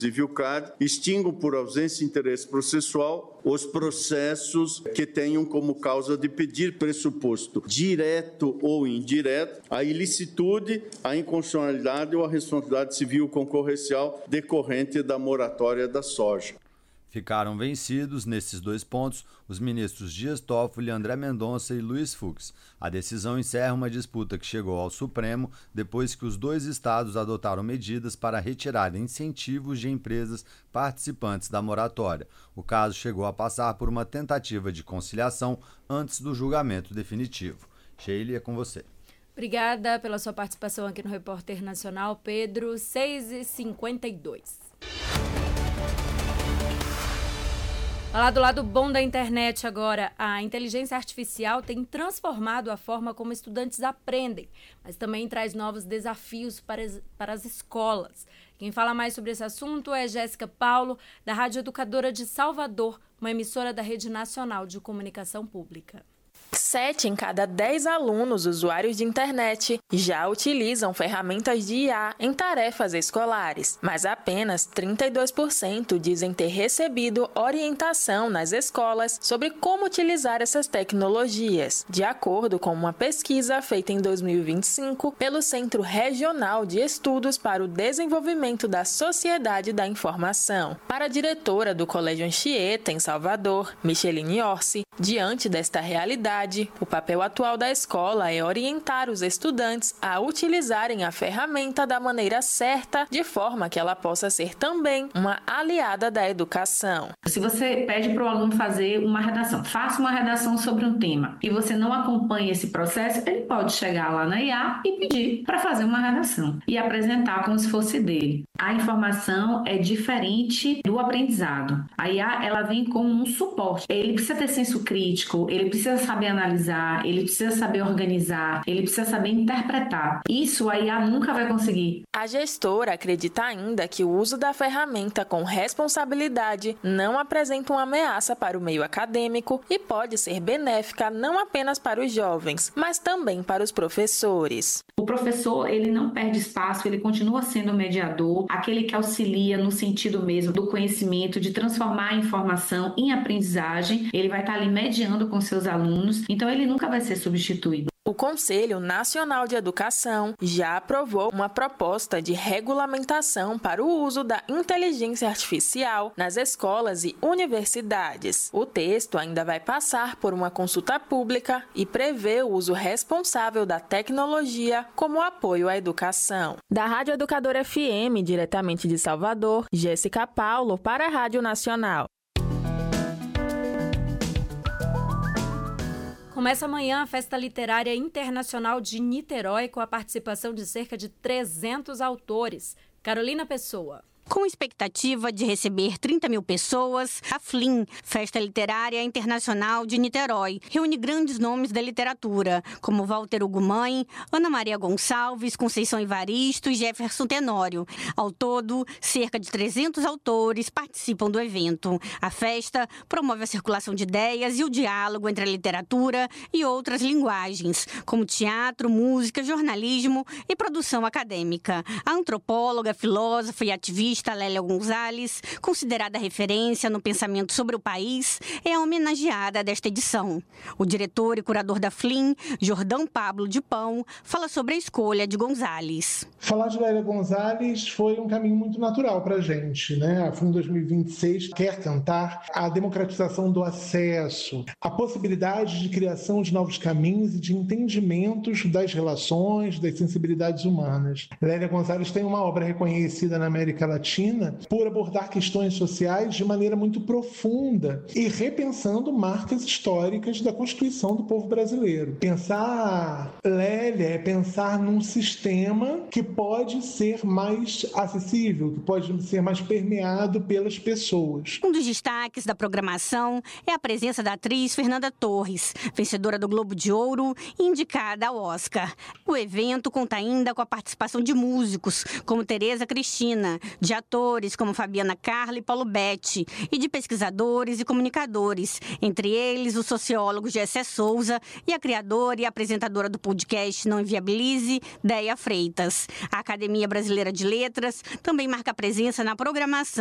Civilcad extinguam por ausência de interesse processual os processos que tenham como causa de pedir pressuposto direto ou indireto a ilicitude, a inconstitucionalidade ou a responsabilidade civil concorrencial decorrente da moratória da soja. Ficaram vencidos, nesses 2 pontos, os ministros Dias Toffoli, André Mendonça e Luiz Fux. A decisão encerra uma disputa que chegou ao Supremo depois que os 2 estados adotaram medidas para retirar incentivos de empresas participantes da moratória. O caso chegou a passar por uma tentativa de conciliação antes do julgamento definitivo. Sheila, é com você. Obrigada pela sua participação aqui no Repórter Nacional, Pedro. 6h52. Falar do lado bom da internet agora. A inteligência artificial tem transformado a forma como estudantes aprendem, mas também traz novos desafios para as escolas. Quem fala mais sobre esse assunto é Jéssica Paulo, da Rádio Educadora de Salvador, uma emissora da Rede Nacional de Comunicação Pública. 7 em cada 10 alunos usuários de internet já utilizam ferramentas de IA em tarefas escolares, mas apenas 32% dizem ter recebido orientação nas escolas sobre como utilizar essas tecnologias, de acordo com uma pesquisa feita em 2025 pelo Centro Regional de Estudos para o Desenvolvimento da Sociedade da Informação. Para a diretora do Colégio Anchieta, em Salvador, Micheline Orsi, diante desta realidade, o papel atual da escola é orientar os estudantes a utilizarem a ferramenta da maneira certa, de forma que ela possa ser também uma aliada da educação. Se você pede para o aluno fazer uma redação, faça uma redação sobre um tema, e você não acompanha esse processo, ele pode chegar lá na IA e pedir para fazer uma redação e apresentar como se fosse dele. A informação é diferente do aprendizado. A IA, ela vem como um suporte. Ele precisa ter senso crítico, ele precisa saber analisar, ele precisa saber organizar, ele precisa saber interpretar. Isso a IA nunca vai conseguir. A gestora acredita ainda que o uso da ferramenta com responsabilidade não apresenta uma ameaça para o meio acadêmico e pode ser benéfica não apenas para os jovens, mas também para os professores. O professor, ele não perde espaço, ele continua sendo o mediador, aquele que auxilia no sentido mesmo do conhecimento, de transformar a informação em aprendizagem. Ele vai estar ali mediando com seus alunos, então ele nunca vai ser substituído. O Conselho Nacional de Educação já aprovou uma proposta de regulamentação para o uso da inteligência artificial nas escolas e universidades. O texto ainda vai passar por uma consulta pública e prevê o uso responsável da tecnologia como apoio à educação. Da Rádio Educadora FM, diretamente de Salvador, Jéssica Paulo para a Rádio Nacional. Começa amanhã a Festa Literária Internacional de Niterói com a participação de cerca de 300 autores. Carolina Pessoa. Com expectativa de receber 30 mil pessoas, a FLIM, Festa Literária Internacional de Niterói, reúne grandes nomes da literatura, como Walter Ugumãe, Ana Maria Gonçalves, Conceição Evaristo e Jefferson Tenório. Ao todo, cerca de 300 autores participam do evento. A festa promove a circulação de ideias e o diálogo entre a literatura e outras linguagens, como teatro, música, jornalismo e produção acadêmica. A antropóloga, filósofa e ativista Lélia Gonzalez, considerada referência no pensamento sobre o país, é a homenageada desta edição. O diretor e curador da FLIM, Jordão Pablo de Pão, fala sobre a escolha de Gonzalez. Falar de Lélia Gonzalez foi um caminho muito natural para a gente, né? A FLIM 2026 quer tentar a democratização do acesso, a possibilidade de criação de novos caminhos e de entendimentos das relações, das sensibilidades humanas. Lélia Gonzalez tem uma obra reconhecida na América Latina por abordar questões sociais de maneira muito profunda e repensando marcas históricas da Constituição do povo brasileiro. Pensar Lélia é pensar num sistema que pode ser mais acessível, que pode ser mais permeado pelas pessoas. Um dos destaques da programação é a presença da atriz Fernanda Torres, vencedora do Globo de Ouro e indicada ao Oscar. O evento conta ainda com a participação de músicos, como Tereza Cristina, de atores como Fabiana Carla e Paulo Betti, e de pesquisadores e comunicadores, entre eles o sociólogo Gessé Souza e a criadora e apresentadora do podcast Não Inviabilize, Déia Freitas. A Academia Brasileira de Letras também marca presença na programação